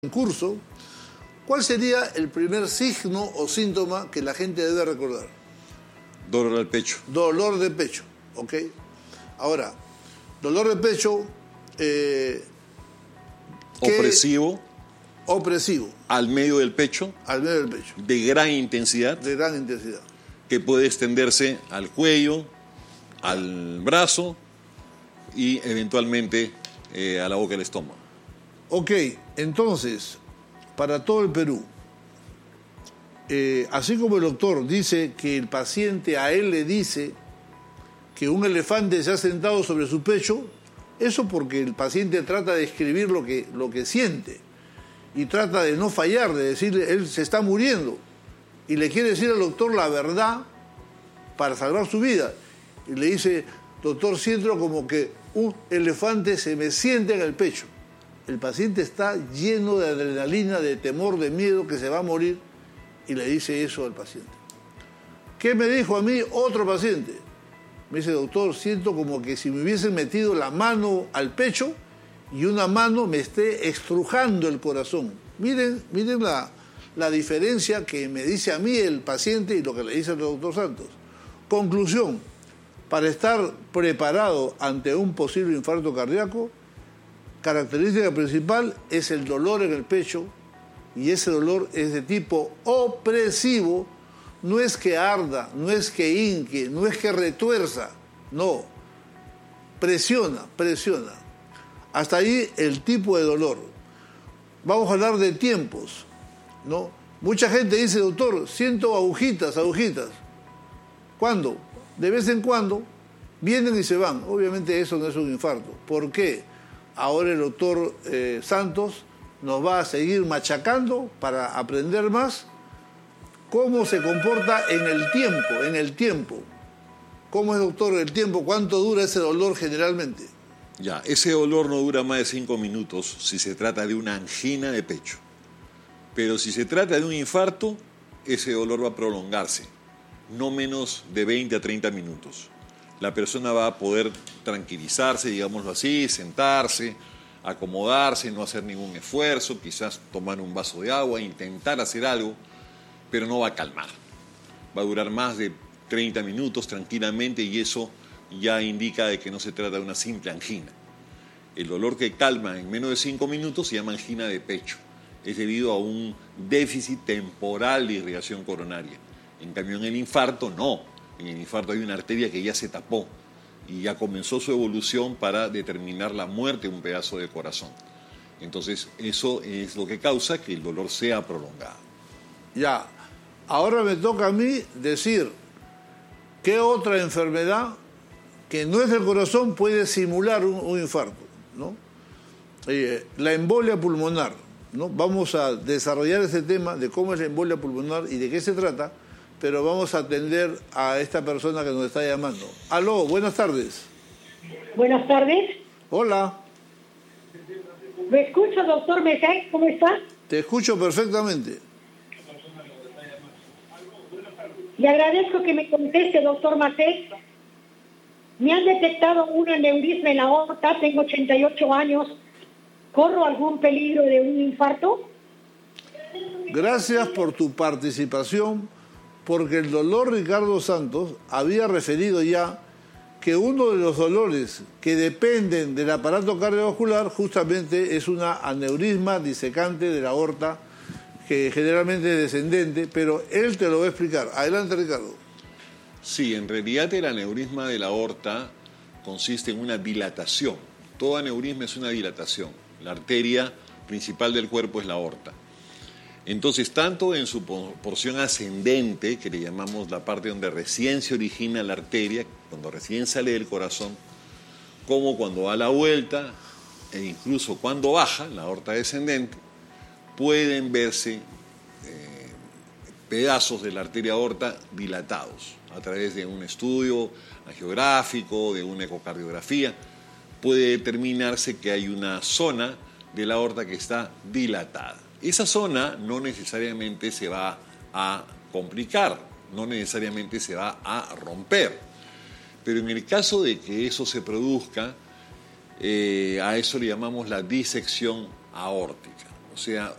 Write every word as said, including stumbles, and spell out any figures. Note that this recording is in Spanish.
en curso, ¿cuál sería el primer signo o síntoma que la gente debe recordar? Dolor al pecho. Dolor de pecho, ¿ok? Ahora, dolor de pecho... Eh, opresivo. Opresivo. Al medio del pecho. Al medio del pecho. De gran intensidad. De gran intensidad. Que puede extenderse al cuello, al brazo y eventualmente eh, a la boca del estómago. Ok, entonces, para todo el Perú, eh, así como el doctor dice que el paciente a él le dice que un elefante se ha sentado sobre su pecho, eso porque el paciente trata de escribir lo que, lo que siente y trata de no fallar, de decirle, él se está muriendo y le quiere decir al doctor la verdad para salvar su vida. Y le dice, doctor, siento como que un elefante se me siente en el pecho. El paciente está lleno de adrenalina, de temor, de miedo, que se va a morir, y le dice eso al paciente. ¿Qué me dijo a mí otro paciente? Me dice, doctor, siento como que si me hubiesen metido la mano al pecho y una mano me esté estrujando el corazón. Miren, miren la, la diferencia que me dice a mí el paciente y lo que le dice el doctor Santos. Conclusión, para estar preparado ante un posible infarto cardíaco, característica principal es el dolor en el pecho, y ese dolor es de tipo opresivo. No es que arda, no es que hinque, no es que retuerza, no, presiona, presiona. Hasta ahí el tipo de dolor. Vamos a hablar de tiempos, ¿no? Mucha gente dice, doctor, siento agujitas, agujitas. ¿Cuándo? De vez en cuando vienen y se van. Obviamente eso no es un infarto. ¿Por qué? Ahora el doctor eh, Santos nos va a seguir machacando para aprender más cómo se comporta en el tiempo, en el tiempo. ¿Cómo es, doctor, el tiempo? ¿Cuánto dura ese dolor generalmente? Ya, ese dolor no dura más de cinco minutos si se trata de una angina de pecho. Pero si se trata de un infarto, ese dolor va a prolongarse, no menos de veinte a treinta minutos. La persona va a poder tranquilizarse, digámoslo así, sentarse, acomodarse, no hacer ningún esfuerzo, quizás tomar un vaso de agua, intentar hacer algo, pero no va a calmar. Va a durar más de treinta minutos tranquilamente y eso ya indica de que no se trata de una simple angina. El dolor que calma en menos de cinco minutos se llama angina de pecho. Es debido a un déficit temporal de irrigación coronaria. En cambio, en el infarto, no. En el infarto hay una arteria que ya se tapó y ya comenzó su evolución para determinar la muerte de un pedazo de corazón. Entonces, eso es lo que causa que el dolor sea prolongado. Ya, ahora me toca a mí decir qué otra enfermedad que no es del corazón puede simular un, un infarto, ¿no? Eh, la embolia pulmonar, ¿no? Vamos a desarrollar ese tema de cómo es la embolia pulmonar y de qué se trata, pero vamos a atender a esta persona que nos está llamando. Aló, buenas tardes. Buenas tardes. Hola. ¿Me escucha, doctor Mejía? ¿Cómo está? Te escucho perfectamente. Le agradezco que me conteste, doctor Macés. Me han detectado un aneurisma en la aorta, tengo ochenta y ocho años. ¿Corro algún peligro de un infarto? Gracias por tu participación, porque el doctor Ricardo Santos había referido ya que uno de los dolores que dependen del aparato cardiovascular justamente es una aneurisma disecante de la aorta, que generalmente es descendente, pero él te lo va a explicar. Adelante, Ricardo. Sí, en realidad el aneurisma de la aorta consiste en una dilatación. Todo aneurisma es una dilatación. La arteria principal del cuerpo es la aorta. Entonces, tanto en su porción ascendente, que le llamamos la parte donde recién se origina la arteria, cuando recién sale del corazón, como cuando da la vuelta, e incluso cuando baja, la aorta descendente, pueden verse eh, pedazos de la arteria aorta dilatados a través de un estudio angiográfico, de una ecocardiografía. Puede determinarse que hay una zona de la aorta que está dilatada. Esa zona no necesariamente se va a complicar, no necesariamente se va a romper, pero en el caso de que eso se produzca, eh, a eso le llamamos la disección aórtica. O sea,